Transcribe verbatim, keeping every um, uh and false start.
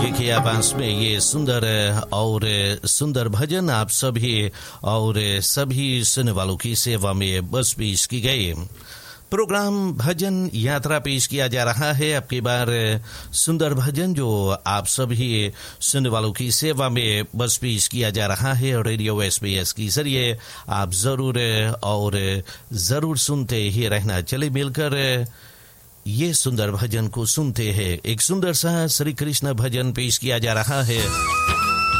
देखिए आवाज में ये सुंदर और सुंदर भजन आप सभी और सभी सुनने वालों की सेवा में बस पेश की गई। प्रोग्राम भजन यात्रा पेश किया जा रहा है। अब की बार सुंदर भजन जो आप सभी सुनने वालों की सेवा में बस पेश किया जा रहा है रेडियो एसबीएस के जरिए। आप जरूर और जरूर सुनते ही रहना। चले मिलकर ये सुंदर भजन को सुनते हैं। एक सुंदर सा श्री कृष्ण भजन पेश किया जा रहा है।